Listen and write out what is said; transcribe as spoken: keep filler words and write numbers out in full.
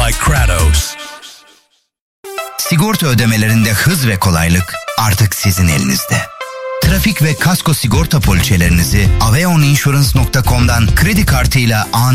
by Kratos. Sigorta ödemelerinde hız ve kolaylık artık sizin elinizde. Trafik ve kasko sigorta poliçelerinizi aveoninsurance nokta com'dan kredi kartıyla an